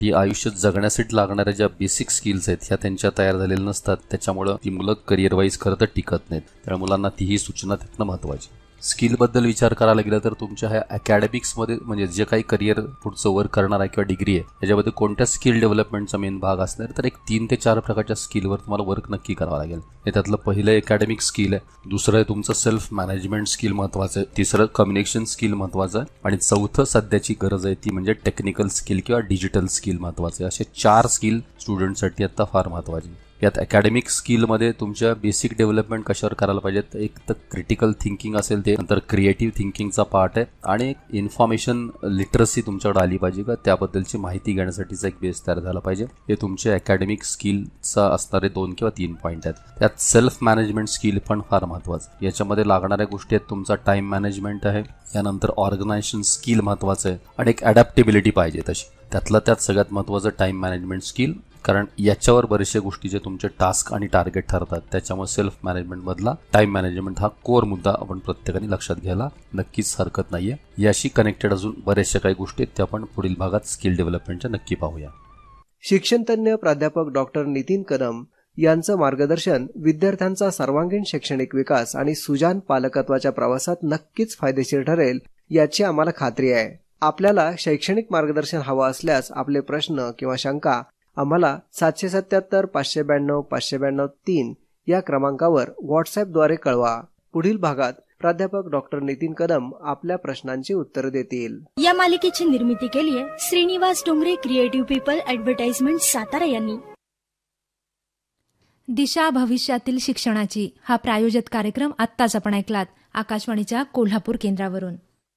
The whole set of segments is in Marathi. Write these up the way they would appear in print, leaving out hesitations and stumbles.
ही आयुष्यात जगण्यासाठी लागणाऱ्या ज्या बेसिक स्किल्स आहेत ह्या त्यांच्या तयार झालेल्या नसतात, त्याच्यामुळे ती मुलं करिअर वाईज खरं तर टिकत नाहीत. त्यामुळे मुलांना तीही सूचना त्यातनं महत्त्वाची. स्किलबद्दल विचार करायला गेला तर तुमच्या ह्या अकॅडमिक्समध्ये म्हणजे जे काही करिअर पुढचं वर्क करणार आहे किंवा डिग्री आहे त्याच्यामध्ये कोणत्या स्किल डेव्हलपमेंटचा मेन भाग असणार, तर एक 3 ते 4 प्रकारच्या स्किलवर तुम्हाला वर्क नक्की करावं लागेल. त्यातलं पहिलं अकॅडमिक स्किल आहे, दुसरं आहे तुमचं सेल्फ मॅनेजमेंट स्किल महत्त्वाचं आहे, तिसरं कम्युनिकेशन स्किल महत्त्वाचं आहे आणि चौथं सध्याची गरज आहे ती म्हणजे टेक्निकल स्किल किंवा डिजिटल स्किल महत्त्वाचं आहे. असे 4 स्किल स्टुडंटसाठी आता फार महत्त्वाचे. यात अकॅडमिक स्किलमध्ये तुमच्या बेसिक डेव्हलपमेंट कशावर करायला पाहिजेत, एक तर क्रिटिकल थिंकिंग असेल, ते नंतर क्रिएटिव्ह थिंकिंगचा पार्ट आहे आणि इन्फॉर्मेशन लिटरसी तुमच्याकडे आली पाहिजे का त्याबद्दलची माहिती घेण्यासाठीचा एक बेस तयार झाला पाहिजे. हे तुमचे अकॅडमिक स्किलचा असणारे 2 किंवा 3 पॉईंट आहेत. त्यात सेल्फ मॅनेजमेंट स्किल पण फार महत्त्वाचं. याच्यामध्ये लागणाऱ्या गोष्टी आहेत तुमचा टाइम मॅनेजमेंट आहे, यानंतर ऑर्गनायझेशन स्किल महत्त्वाचं आहे आणि एक अडॅप्टेबिलिटी पाहिजे तशी. त्यातलं त्यात सगळ्यात महत्त्वाचं टाइम मॅनेजमेंट स्किल, कारण याच्यावर बरेचशा गोष्टी जे तुमचे टास्क आणि टार्गेट ठरतात. त्याच्यामुळे सेल्फ मॅनेजमेंट मधला टाइम मॅनेजमेंट हा कोर मुद्दा आपण प्रत्येकाने लक्षात घ्यायला नक्कीच हरकत नाहीये. याशी कनेक्टेड अजून बऱ्याचशा काही गोष्टी आहेत त्या आपण पुढील भागात स्किल डेव्हलपमेंटच्या नक्की पाहूया. शिक्षणतज्ञ प्राध्यापक डॉक्टर नितीन कदम यांचं मार्गदर्शन विद्यार्थ्यांचा सर्वांगीण शैक्षणिक विकास आणि सुजाण पालकत्वाच्या प्रवासात नक्कीच फायदेशीर ठरेल याची आम्हाला खात्री आहे. आपल्याला शैक्षणिक मार्गदर्शन हवं असल्यास आपले प्रश्न किंवा शंका आम्हाला 777 592 592 3 या क्रमांकावर व्हॉट्सअपद्वारे कळवा. पुढील भागात प्राध्यापक डॉक्टर नितीन कदम आपल्या प्रश्नांची उत्तरे देतील. या मालिकेची निर्मिती केली आहे Shrinivas Dongre creative people advertisement Satara यांनी. दिशा भविष्यातील शिक्षणाची हा प्रायोजित कार्यक्रम आत्ताच आपण ऐकलात आकाशवाणीच्या कोल्हापूर केंद्रावरून.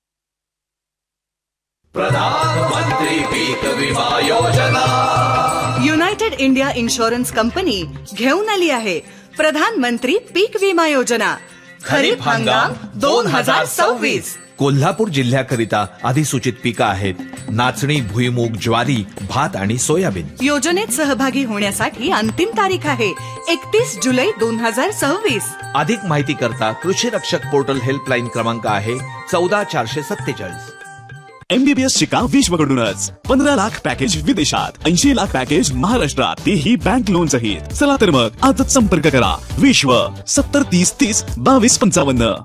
प्रधानमंत्री पीक विमा योजना. युनायटेड इंडिया इन्शुरन्स कंपनी घेऊन आली आहे प्रधानमंत्री पीक विमा योजना. खरीप हंगाम 2026. कोल्हापूर जिल्ह्याकरिता अधिसूचित पिकं आहेत नाचणी, भुईमूग, ज्वारी, भात आणि सोयाबीन. योजनेत सहभागी होण्यासाठी अंतिम तारीख आहे 31 जुलै 2026. अधिक माहिती करता कृषी रक्षक पोर्टल हेल्पलाईन क्रमांक आहे 14447. MBBS शिका विश्वकडूनच. 15 लाख पॅकेज विदेशात, 80 लाख पॅकेज महाराष्ट्रात, तेही बँक लोन सहित. चला तर मग आजच संपर्क करा. विश्व 70 30 30 22 55.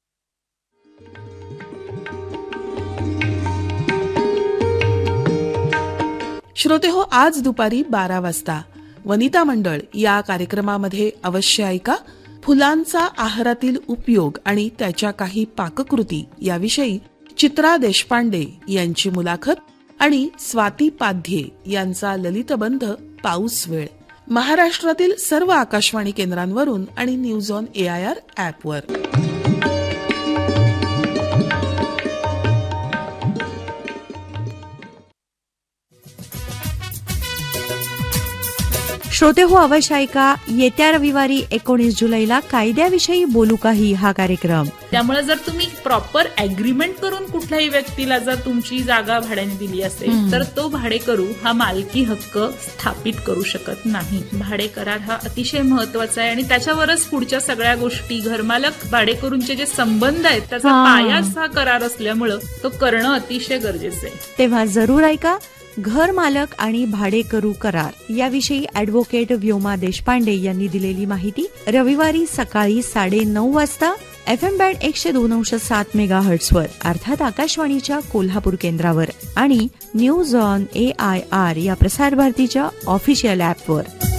श्रोते हो, आज दुपारी 12 वाजता वनिता मंडळ या कार्यक्रमामध्ये अवश्य ऐका फुलांचा आहारातील उपयोग आणि त्याच्या काही पाककृती याविषयी चित्रा देशपांडे यांची मुलाखत आणि स्वाती पाध्ये यांचा ललितबंध पाऊस वेळ. महाराष्ट्रातील सर्व आकाशवाणी केंद्रांवरून आणि न्यूज ऑन AIR ॲपवर. श्रोते हो, अवश्य ऐका येत्या रविवारी 19 जुलैला कायद्याविषयी बोलू काही हा कार्यक्रम. त्यामुळे जर तुम्ही प्रॉपर अग्रीमेंट करून कुठल्याही व्यक्तीला जर तुमची जागा भाड्याने दिली असेल तर तो भाडेकरू हा मालकी हक्क स्थापित करू शकत नाही. भाडे करार हा अतिशय महत्वाचा आहे आणि त्याच्यावरच पुढच्या सगळ्या गोष्टी, घरमालक भाडेकरूंचे जे संबंध आहेत त्याचा पायाच हा करार असल्यामुळं तो करणं अतिशय गरजेचं आहे. तेव्हा जरूर ऐका घर मालक आणि भाडेकरू करार याविषयी ॲडव्होकेट व्योमा देशपांडे यांनी दिलेली माहिती रविवारी सकाळी 9:30 वाजता FM बँड 102.7 मेगाहर्ट्झवर अर्थात आकाशवाणीच्या कोल्हापूर केंद्रावर आणि न्यूज ऑन AIR या प्रसार भारतीच्या ऑफिशियल ॲपवर.